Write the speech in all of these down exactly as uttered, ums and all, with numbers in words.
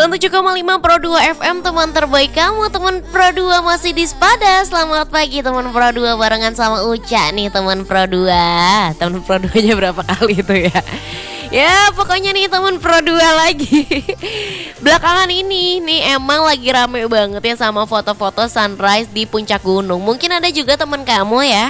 sembilan puluh tujuh koma lima Pro dua F M, teman terbaik kamu, teman Pro dua masih di Spada. Selamat pagi teman Pro dua, barengan sama Uca nih teman Pro dua. Teman Pro dua nya berapa kali itu ya? Ya pokoknya nih teman Pro dua lagi. Belakangan ini nih emang lagi rame banget ya sama foto-foto sunrise di puncak gunung. Mungkin ada juga teman kamu ya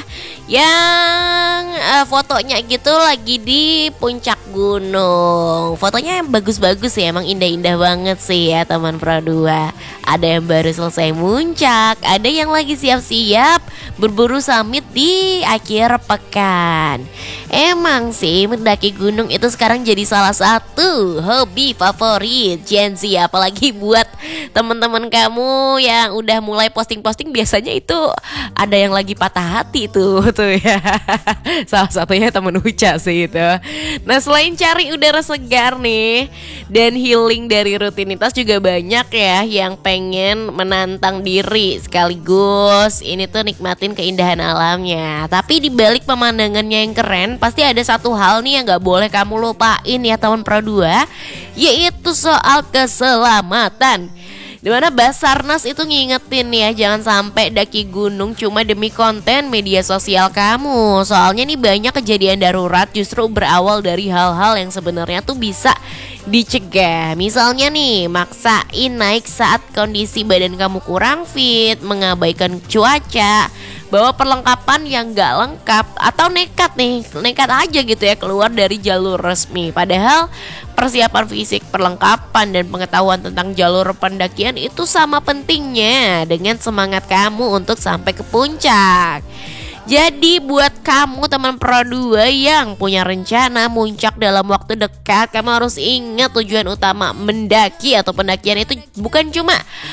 yang uh, fotonya gitu lagi di puncak gunung. Fotonya yang bagus-bagus ya, emang indah-indah banget sih ya teman Pro dua. Ada yang baru selesai muncak, ada yang lagi siap-siap berburu summit di akhir pekan. Emang sih mendaki gunung itu sekarang jadi salah satu hobi favorit Gen Z, apalagi buat teman-teman kamu yang udah mulai posting-posting, biasanya itu ada yang lagi patah hati tuh tuh ya. Salah satunya temen Uca sih itu. Nah, selain cari udara segar nih dan healing dari rutinitas, juga banyak ya yang pengen menantang diri sekaligus ini tuh nikmatin keindahan alamnya. Tapi di balik pemandangannya yang keren, pasti ada satu hal nih yang gak boleh kamu lupain ya teman Pro dua, yaitu soal keselamatan. Dimana Basarnas itu ngingetin ya, jangan sampai daki gunung cuma demi konten media sosial kamu. Soalnya nih banyak kejadian darurat justru berawal dari hal-hal yang sebenarnya tuh bisa dicegah. Misalnya nih, maksain naik saat kondisi badan kamu kurang fit, mengabaikan cuaca, bawa perlengkapan yang gak lengkap, atau nekat nih, nekat aja gitu ya keluar dari jalur resmi. Padahal persiapan fisik, perlengkapan, dan pengetahuan tentang jalur pendakian itu sama pentingnya dengan semangat kamu untuk sampai ke puncak. Jadi buat kamu teman Pro dua yang punya rencana muncak dalam waktu dekat, kamu harus ingat tujuan utama mendaki atau pendakian itu bukan cuma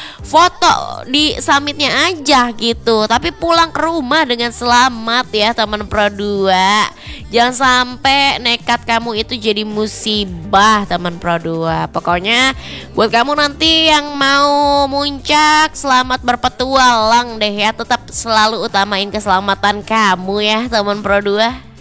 foto di summitnya aja gitu, tapi pulang ke rumah dengan selamat ya teman Pro dua. Jangan sampai nekat kamu itu jadi musibah teman Pro dua. Pokoknya buat kamu nanti yang mau muncak, selamat berpetualang deh ya. Tetap selalu utamain keselamatan kamu ya teman Pro dua.